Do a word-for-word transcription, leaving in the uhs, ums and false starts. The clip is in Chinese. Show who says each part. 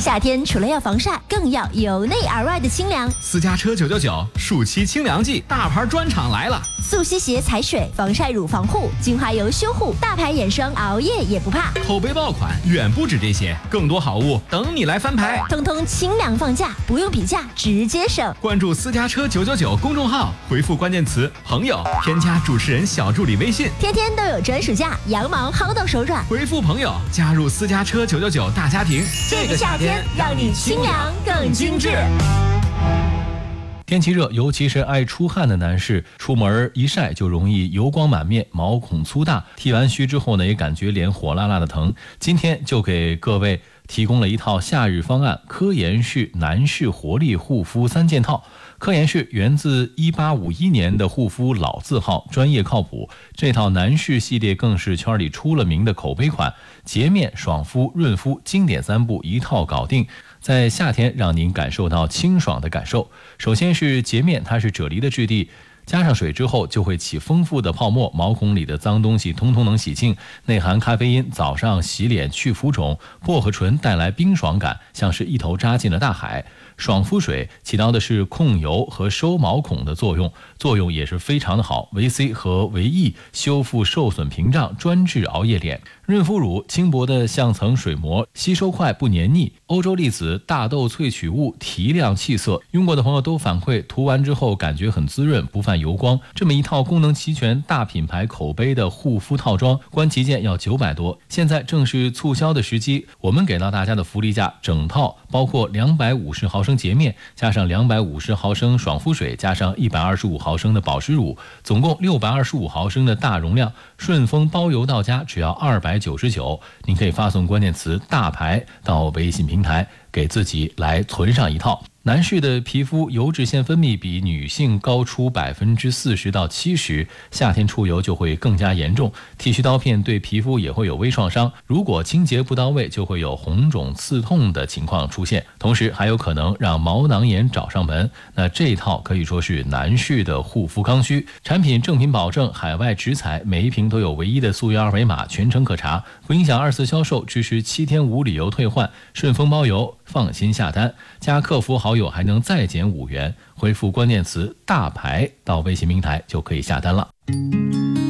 Speaker 1: 夏天除了要防晒，更要由内而外的清凉。
Speaker 2: 私家车九九九暑期清凉季，大牌专场来了！
Speaker 1: 速吸鞋踩水，防晒乳防护，精华油修护，大牌眼霜熬夜也不怕。
Speaker 2: 口碑爆款远不止这些，更多好物等你来翻牌。
Speaker 1: 通通清凉放假，不用比价，直接省。
Speaker 2: 关注私家车九九九公众号，回复关键词朋友，添加主持人小助理微信，
Speaker 1: 天天都有专属价，羊毛薅到手软。
Speaker 2: 回复朋友，加入私家车九九九大家庭。
Speaker 1: 这个夏天让你清凉更精致。
Speaker 3: 天气热，尤其是爱出汗的男士，出门一晒就容易油光满面，毛孔粗大，剃完须之后呢，也感觉脸火辣辣的疼。今天就给各位提供了一套夏日方案——科颜氏男士活力护肤三件套。科颜氏源自一八五一年的护肤老字号，专业靠谱。这套男士系列更是圈里出了名的口碑款，洁面、爽肤、润肤，经典三步一套搞定，在夏天让您感受到清爽的感受。首先是洁面，它是啫喱的质地，加上水之后就会起丰富的泡沫，毛孔里的脏东西通通能洗净，内含咖啡因，早上洗脸去浮肿，薄荷醇带来冰爽感，像是一头扎进了大海。爽肤水起到的是控油和收毛孔的作用，作用也是非常的好，维 C 和维 E 修复受损屏障，专治熬夜脸。润肤乳轻薄的像层水膜，吸收快不黏腻。欧洲粒子大豆萃取物提亮气色，用过的朋友都反馈涂完之后感觉很滋润，不泛油光。这么一套功能齐全、大品牌口碑的护肤套装，观其件要九百多。现在正是促销的时机，我们给到大家的福利价，整套包括两百五十毫升洁面，加上两百五十毫升爽肤水，加上一百二十五毫升的保湿乳，总共六百二十五毫升的大容量，顺丰包邮到家，只要二百九十九。您可以发送关键词大牌到微信平台，给自己来存上一套。男士的皮肤油脂腺分泌比女性高出百分之四十到七十，夏天出油就会更加严重，剃须刀片对皮肤也会有微创伤，如果清洁不到位，就会有红肿刺痛的情况出现，同时还有可能让毛囊炎找上门。那这一套可以说是男士的护肤刚需，产品正品保证，海外直采，每一瓶都有唯一的溯源二维码，全程可查，不影响二次销售，支持七天无理由退换，顺丰包邮，放心下单，加客服好友还能再减五元，回复关键词大牌到微信平台就可以下单了。